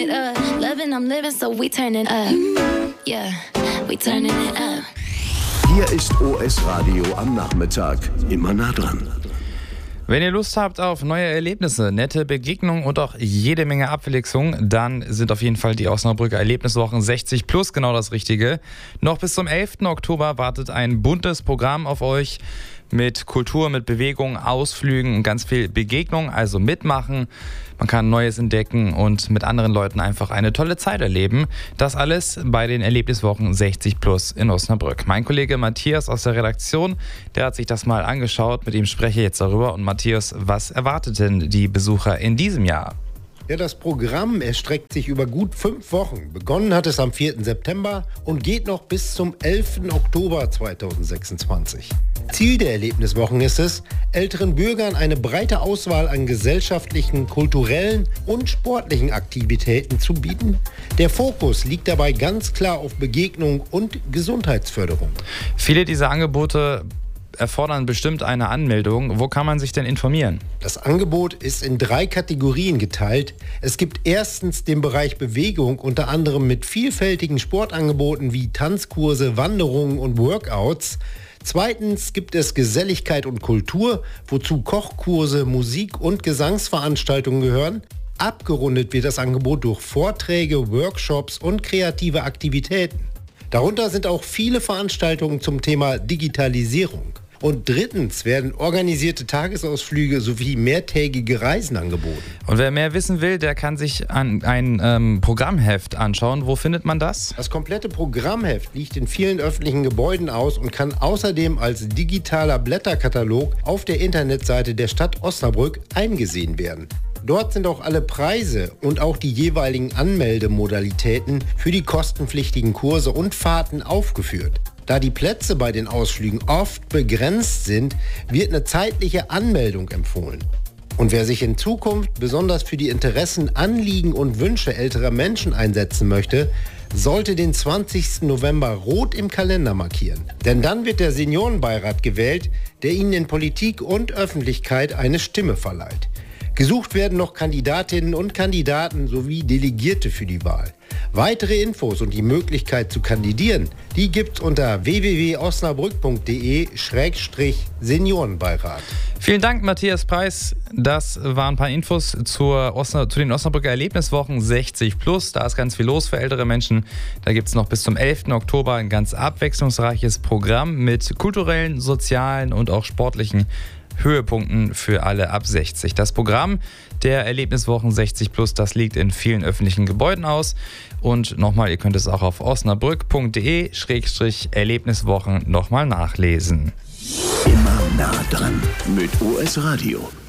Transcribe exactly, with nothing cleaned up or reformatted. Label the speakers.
Speaker 1: it up. Loving, I'm living, so we turning up. Yeah, we turning it up.
Speaker 2: Hier ist O S Radio am Nachmittag. Immer nah dran.
Speaker 3: Wenn ihr Lust habt auf neue Erlebnisse, nette Begegnungen und auch jede Menge Abwechslung, dann sind auf jeden Fall die Osnabrücker Erlebniswochen sechzig plus genau das Richtige. Noch bis zum elften Oktober wartet ein buntes Programm auf euch mit Kultur, mit Bewegung, Ausflügen und ganz viel Begegnung, also mitmachen. Man kann Neues entdecken und mit anderen Leuten einfach eine tolle Zeit erleben. Das alles bei den Erlebniswochen sechzig plus in Osnabrück. Mein Kollege Matthias aus der Redaktion, der hat sich das mal angeschaut. Mit ihm spreche ich jetzt darüber. Und Matthias, was erwartet denn die Besucher in diesem Jahr?
Speaker 4: Ja, das Programm erstreckt sich über gut fünf Wochen. Begonnen hat es am vierten September und geht noch bis zum elften Oktober zweitausendsechsundzwanzig. Ziel der Erlebniswochen ist es, älteren Bürgern eine breite Auswahl an gesellschaftlichen, kulturellen und sportlichen Aktivitäten zu bieten. Der Fokus liegt dabei ganz klar auf Begegnung und Gesundheitsförderung.
Speaker 3: Viele dieser Angebote erfordern bestimmt eine Anmeldung. Wo kann man sich denn informieren?
Speaker 4: Das Angebot ist in drei Kategorien geteilt. Es gibt erstens den Bereich Bewegung, unter anderem mit vielfältigen Sportangeboten wie Tanzkurse, Wanderungen und Workouts. Zweitens gibt es Geselligkeit und Kultur, wozu Kochkurse, Musik- und Gesangsveranstaltungen gehören. Abgerundet wird das Angebot durch Vorträge, Workshops und kreative Aktivitäten. Darunter sind auch viele Veranstaltungen zum Thema Digitalisierung. Und drittens werden organisierte Tagesausflüge sowie mehrtägige Reisen angeboten.
Speaker 3: Und wer mehr wissen will, der kann sich an ein ähm, Programmheft anschauen. Wo findet man das?
Speaker 4: Das komplette Programmheft liegt in vielen öffentlichen Gebäuden aus und kann außerdem als digitaler Blätterkatalog auf der Internetseite der Stadt Osnabrück eingesehen werden. Dort sind auch alle Preise und auch die jeweiligen Anmeldemodalitäten für die kostenpflichtigen Kurse und Fahrten aufgeführt. Da die Plätze bei den Ausflügen oft begrenzt sind, wird eine zeitliche Anmeldung empfohlen. Und wer sich in Zukunft besonders für die Interessen, Anliegen und Wünsche älterer Menschen einsetzen möchte, sollte den zwanzigsten November rot im Kalender markieren. Denn dann wird der Seniorenbeirat gewählt, der ihnen in Politik und Öffentlichkeit eine Stimme verleiht. Gesucht werden noch Kandidatinnen und Kandidaten sowie Delegierte für die Wahl. Weitere Infos und die Möglichkeit zu kandidieren, die gibt's unter w w w punkt osnabrück punkt d e Schrägstrich Seniorenbeirat.
Speaker 3: Vielen Dank, Matthias Preis. Das waren ein paar Infos zur Osna- zu den Osnabrücker Erlebniswochen sechzig plus. Da ist ganz viel los für ältere Menschen. Da gibt es noch bis zum elften Oktober ein ganz abwechslungsreiches Programm mit kulturellen, sozialen und auch sportlichen Höhepunkten für alle ab sechzig. Das Programm der Erlebniswochen sechzig plus, das liegt in vielen öffentlichen Gebäuden aus. Und nochmal, ihr könnt es auch auf osnabrück punkt d e Schrägstrich Erlebniswochen nochmal nachlesen.
Speaker 2: Immer nah dran mit O S Radio.